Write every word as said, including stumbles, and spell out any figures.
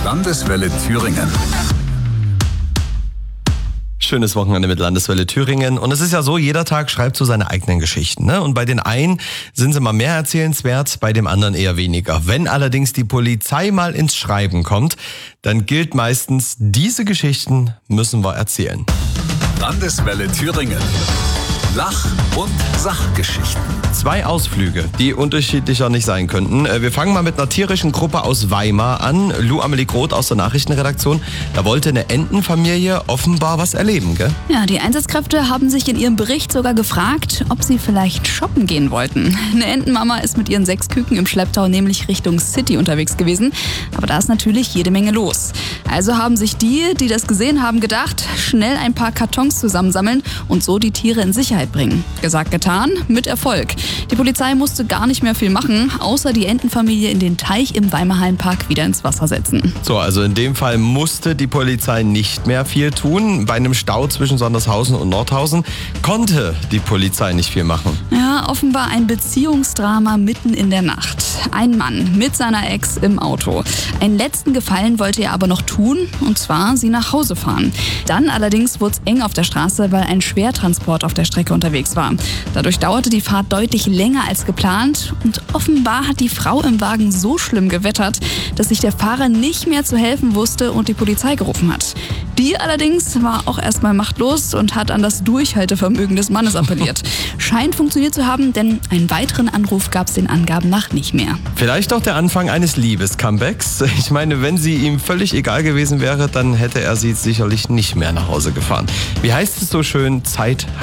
Landeswelle Thüringen. Schönes Wochenende mit Landeswelle Thüringen. Und es ist ja so, jeder Tag schreibt so seine eigenen Geschichten, ne? Und bei den einen sind sie mal mehr erzählenswert, bei dem anderen eher weniger. Wenn allerdings die Polizei mal ins Schreiben kommt, dann gilt meistens, diese Geschichten müssen wir erzählen. Landeswelle Thüringen. Lach- und Sachgeschichten. Zwei Ausflüge, die unterschiedlicher nicht sein könnten. Wir fangen mal mit einer tierischen Gruppe aus Weimar an. Lou Amelie Groth aus der Nachrichtenredaktion. Da wollte eine Entenfamilie offenbar was erleben, gell? Ja, die Einsatzkräfte haben sich in ihrem Bericht sogar gefragt, ob sie vielleicht shoppen gehen wollten. Eine Entenmama ist mit ihren sechs Küken im Schlepptau nämlich Richtung City unterwegs gewesen. Aber da ist natürlich jede Menge los. Also haben sich die, die das gesehen haben, gedacht, schnell ein paar Kartons zusammensammeln und so die Tiere in Sicherheit bringen. Gesagt, getan, mit Erfolg. Die Polizei musste gar nicht mehr viel machen, außer die Entenfamilie in den Teich im Weimarhallenpark wieder ins Wasser setzen. So, also in dem Fall musste die Polizei nicht mehr viel tun. Bei einem Stau zwischen Sondershausen und Nordhausen konnte die Polizei nicht viel machen. Ja, offenbar ein Beziehungsdrama mitten in der Nacht. Ein Mann mit seiner Ex im Auto. Einen letzten Gefallen wollte er aber noch tun, und zwar sie nach Hause fahren. Dann allerdings wurde es eng auf der Straße, weil ein Schwertransport auf der Strecke unterwegs war. Dadurch dauerte die Fahrt deutlich länger als geplant und offenbar hat die Frau im Wagen so schlimm gewettert, dass sich der Fahrer nicht mehr zu helfen wusste und die Polizei gerufen hat. Die allerdings war auch erstmal machtlos und hat an das Durchhaltevermögen des Mannes appelliert. Scheint funktioniert zu haben, denn einen weiteren Anruf gab es den Angaben nach nicht mehr. Vielleicht auch der Anfang eines Liebes-Comebacks. Ich meine, wenn sie ihm völlig egal gewesen wäre, dann hätte er sie sicherlich nicht mehr nach Hause gefahren. Wie heißt es so schön? Zeit